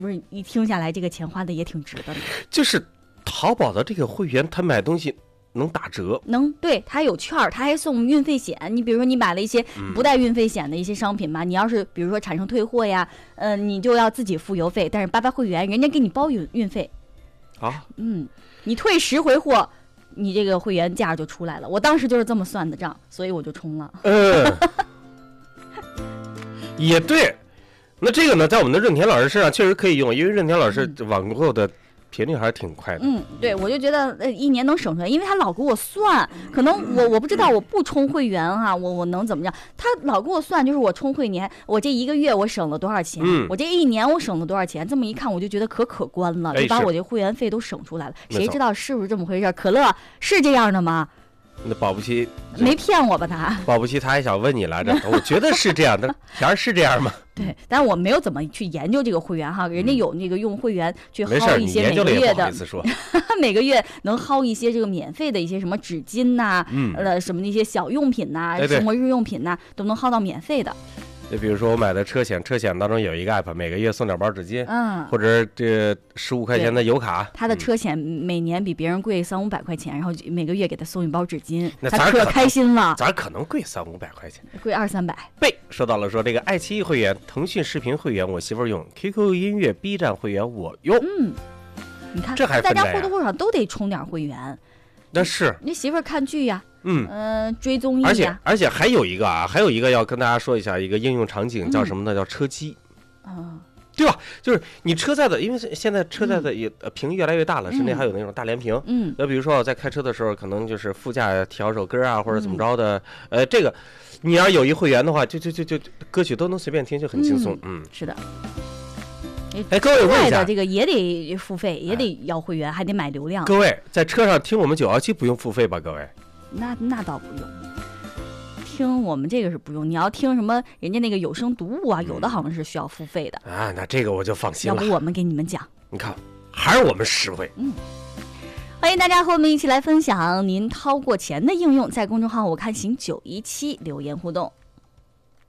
不是一听下来这个钱花的也挺值的呢。 就是淘宝的这个会员，他买东西能打折， 对，它有券儿，它还送运费险。你比如说你买了一些不带运费险的一些商品嘛，你要是比如说产生退货呀，你就要自己付邮费，但是88会员人家给你包运费啊， 你退10回货，你这个会员价就出来了。我当时就是这么算的账，所以我就充了。 也对。那这个呢，在我们的任田老师身上确实可以用，因为任田老师网购的频率还是挺快的。 对，我就觉得一年能省出来，因为他老给我算，可能我不知道我不充会员哈，我能怎么样？他老给我算，就是我充会年，我这1个月我省了多少钱，我这1年我省了多少钱，这么一看我就觉得可观了，就把我这会员费都省出来了。谁知道是不是这么回事？可乐是这样的吗？ 那保不齐没骗我吧他？ 保不齐他还想问你来着，我觉得是这样的，田儿是这样吗？ 对，但是我没有怎么去研究这个会员哈，人家有那个用会员去薅一些每个月的，每个月能薅一些这个免费的一些什么纸巾呐，什么那些小用品呐，生活日用品呐，都能薅到免费的。 就比如说我买的车险当中有一个 app， 每个月送2包纸巾，或者这15块钱的油卡。 他的车险每年比别人贵300-500块钱，然后每个月给他送1包纸巾， 那他可开心了。 咋可能贵300-500块钱？ 贵200-300。 说到了说这个爱奇艺会员、腾讯视频会员我媳妇儿用， QQ 音乐、B 站会员我用。 你看这还大家或多或少都得充点会员。 那是你媳妇儿看剧呀，追综艺呀， 而且还有一个要跟大家说一下，一个应用场景叫什么呢？叫车机，对吧？就是你车载的，因为现在车载的也屏越来越大了，甚至还有那种大连屏。那比如说我在开车的时候，可能就是副驾调首歌啊，或者怎么着的，这个你要有一会员的话，就歌曲都能随便听，就很轻松。 是的。 各位问一下， 这个也得付费，也得要会员，还得买流量。 各位在车上听我们917不用付费吧？各位， 那倒不用。听我们这个是不用，你要听什么人家那个有声读物啊，有的好像是需要付费的啊。那这个我就放心了。 要不我们给你们讲， 你看还是我们实惠。 欢迎大家和我们一起来分享您掏过钱的应用，在公众号我看行917留言互动。